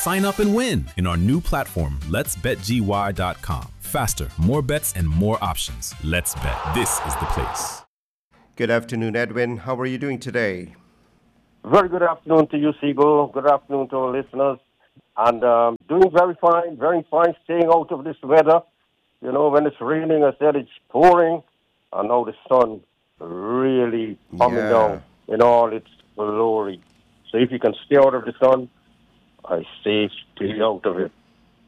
Sign up and win in our new platform, letsbetgy.com. Faster, more bets, and more options. Let's bet. This is the place. Good afternoon, Edwin. How are you doing today? Very good afternoon to you, Siegel. Good afternoon to our listeners. And doing very fine, staying out of this weather. You know, when it's raining, I said it's pouring. And now the sun really coming down in all its glory. So if you can stay out of the sun, I say stay out of it.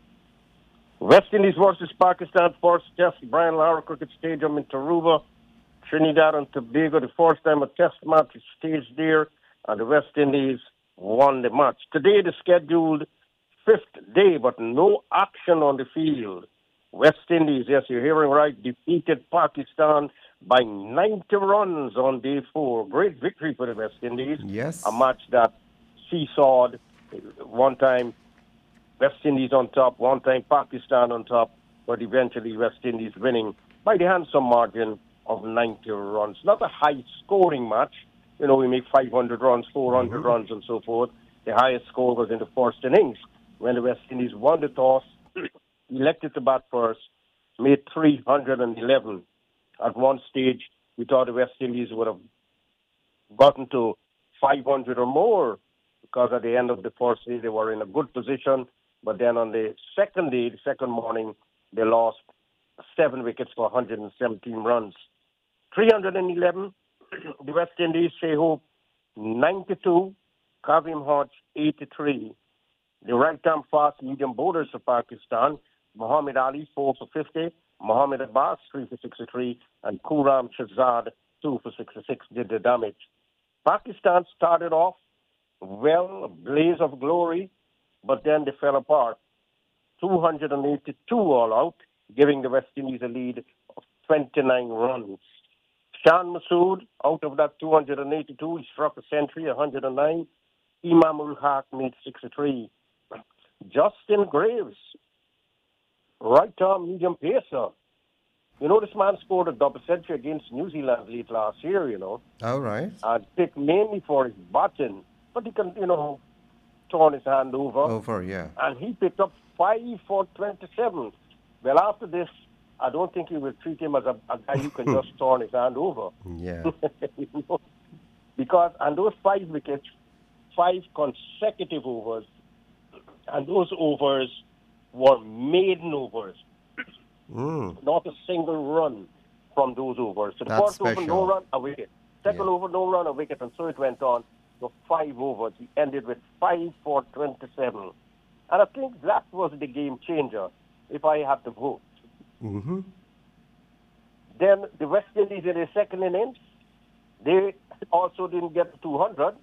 West Indies versus Pakistan, first test, Brian Lara Cricket Stadium in Tarouba, Trinidad and Tobago. The first time a test match is staged there, and the West Indies won the match. Today, the scheduled fifth day, but no action on the field. West Indies, yes, you're hearing right, defeated Pakistan by 90 runs on day 4. Great victory for the West Indies. Yes. A match that seesawed. One time West Indies on top, one time Pakistan on top, but eventually West Indies winning by the handsome margin of 90 runs. Not a high-scoring match. You know, we make 500 runs, 400 runs, and so forth. The highest score was in the first innings when the West Indies won the toss, elected to bat first, made 311. At one stage, we thought the West Indies would have gotten to 500 or more because at the end of the first day, they were in a good position. But then on the second day, the second morning, they lost 7 wickets for 117 runs. 311, the West Indies, Sehope 92, Kavim Hodge 83. The right-arm fast medium bowlers for Pakistan, Muhammad Ali 4 for 50, Mohammad Abbas 3 for 63, and Kuram Shahzad 2 for 66 did the damage. Pakistan started off well, a blaze of glory, but then they fell apart. 282 all out, giving the West Indies a lead of 29 runs. Shan Masood, out of that 282, he struck a century, 109. Imam ul Haq made 63. Justin Graves, right-arm medium pacer. You know, this man scored a double century against New Zealand late last year, you know. All right. And picked mainly for his batting. But he can, you know, turn his hand over. Over, yeah. And he picked up 5 for 27. Well, after this, I don't think he will treat him as a guy who can just turn his hand over. Yeah. You know? Because on those 5 wickets, 5 consecutive overs, and those overs were maiden overs. Not a single run from those overs. So the That's first over, special. no run, a wicket. Second over, no run, a wicket. And so it went on. So 5 overs. He ended with 5 for 27. And I think that was the game changer, if I have to vote. Mm-hmm. Then the West Indies in the second innings, they also didn't get to 200.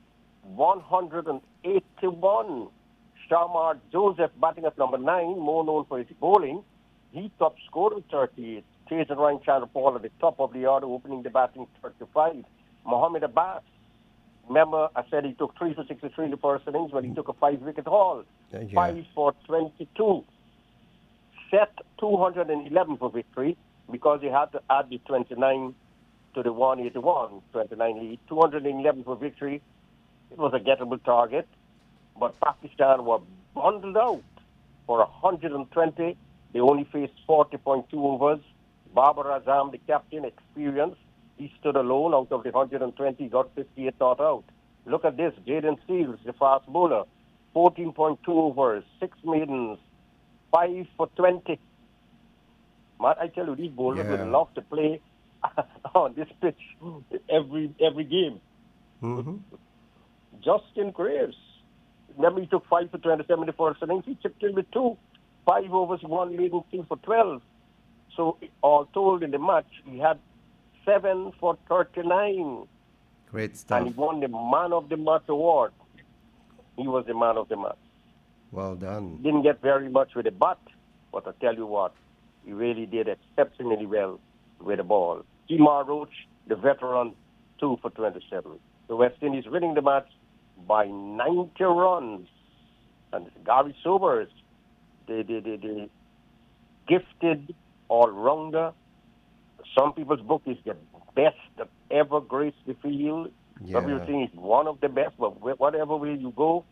181. Shamar Joseph batting at number 9, more known for his bowling. He top scored with 38. Jason Ryan Chandrapal at the top of the order, opening the batting 35. Mohammad Abbas, remember I said he took 3 for 63 in the first innings when he took a 5-wicket haul. 5 for 22. Set 211 for victory because he had to add the 29 to the 181, 29 lead. 211 for victory. It was a gettable target, but Pakistan were bundled out for 120. They only faced 40.2 overs. Babar Azam, the captain, experienced. He stood alone out of the 120, got 58 not out. Look at this. Jaden Seals, the fast bowler, 14.2 overs, 6 maidens, 5 for 20. Man, I tell you, these bowlers would love to play on this pitch every game. Mm-hmm. Justin Graves. Remember, he took 5 for 27 in the first innings. He chipped in with 2. 5 overs, 1 leading 2 for 12. So, all told in the match, he had 7 for 39. Great stuff. And he won the Man of the Match award. He was the man of the match. Well done. Didn't get very much with the bat, but I tell you what, he really did exceptionally well with the ball. Timar Roach, the veteran, 2 for 27. The West Indies winning the match by 90 runs. And Gary Sobers, the gifted all-rounder. Some people's book is the best that ever graced the field. Yeah. Everything is one of the best, but whatever way you go,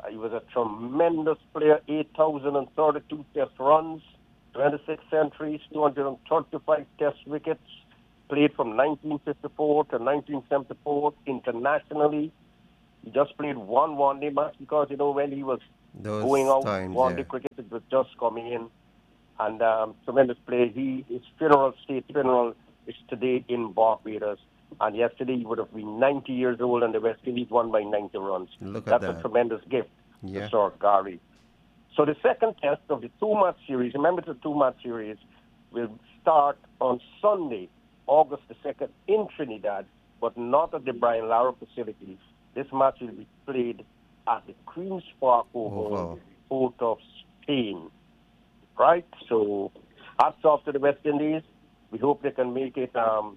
He was a tremendous player, 8,032 test runs, 26 centuries, 235 test wickets, played from 1954 to 1974 internationally. He just played one day match because, when he was Those going out, times, one day yeah. cricket, it was just coming in. And tremendous play. His state funeral is today in Barbados. And yesterday he would have been 90 years old and the West Indies won by 90 runs. Look at That's that. a tremendous gift Yeah. to Sir Gary. So the second test of the two-match series, remember it's a two-match series, will start on Sunday, August the 2nd in Trinidad, but not at the Brian Lara facility. This match will be played at the Queen's Park Oval, Port of Spain. Right? So hats off to the West Indies. We hope they can make it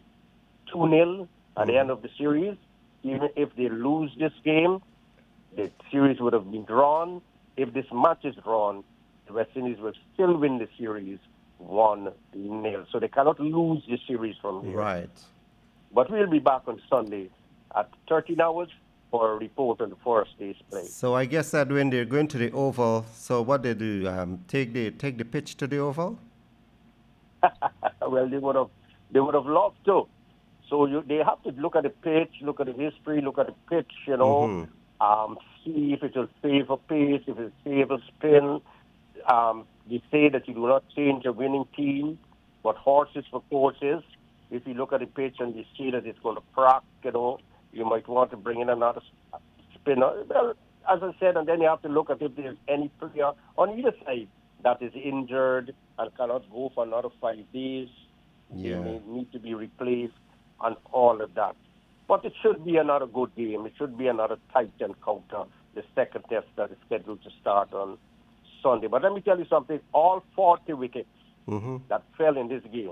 2-0 at the end of the series. Even if they lose this game, the series would have been drawn. If this match is drawn, the West Indies will still win the series 1-0. So they cannot lose the series from here. Right. But we'll be back on Sunday at 13 hours for a report on the first day's play. So I guess that when they're going to the Oval, so what they do, take the pitch to the Oval? Well, they would have loved to. So they have to look at the pitch, look at the history, look at the pitch, see if it will favor pace, if it will favor spin. They say that you do not change a winning team, but horses for courses. If you look at the pitch and you see that it's going to crack, you might want to bring in another spinner. Well, as I said, and then you have to look at if there's any player on either side that is injured and cannot go for another 5 days. Yeah. They may need to be replaced and all of that. But it should be another good game. It should be another tight encounter, the second test that is scheduled to start on Sunday. But let me tell you something. All 40 wickets that fell in this game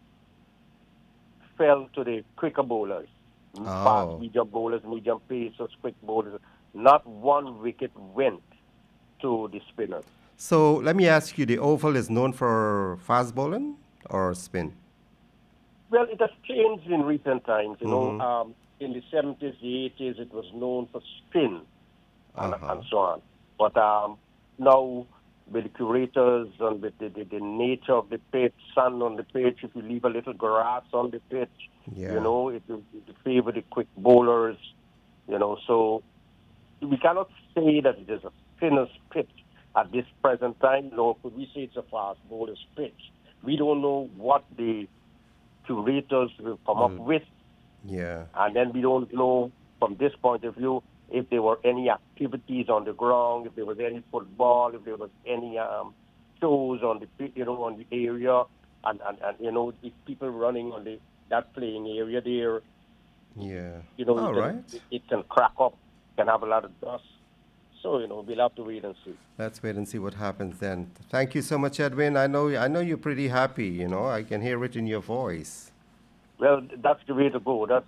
fell to the quicker bowlers. Fast, medium bowlers, medium pacers, quick bowlers. Not one wicket went to the spinners. So let me ask you, the Oval is known for fast bowling or spin? Well, it has changed in recent times. In the 70s, the 80s, it was known for spin and so on. But now, with the curators and with the nature of the pitch, sand on the pitch, if you leave a little grass on the pitch, it will favor the quick bowlers, So we cannot say that it is a spinner's pitch at this present time. No, could we say it's a fast bowler's pitch? We don't know what the curators will come up with. Yeah. And then we don't know from this point of view if there were any activities on the ground, if there was any football, if there was any shows on the on the area, and if people running on that playing area there. Yeah. All right. It can crack up, can have a lot of dust. So we'll have to wait and see. Let's wait and see what happens then. Thank you so much, Edwin. I know you're pretty happy. I can hear it in your voice. Well, that's the way to go. That's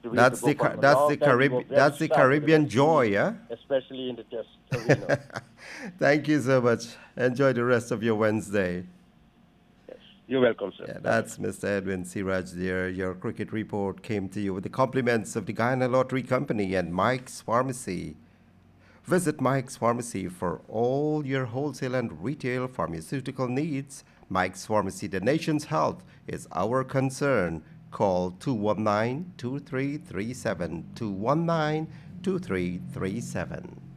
the Caribbean joy, yeah? Especially in the test arena. Thank you so much. Enjoy the rest of your Wednesday. Yes. You're welcome, sir. Yeah, that's Mr. Edwin Siraj there. Your cricket report came to you with the compliments of the Guyana Lottery Company and Mike's Pharmacy. Visit Mike's Pharmacy for all your wholesale and retail pharmaceutical needs. Mike's Pharmacy, the nation's health is our concern. Call 219-2337, 219-2337.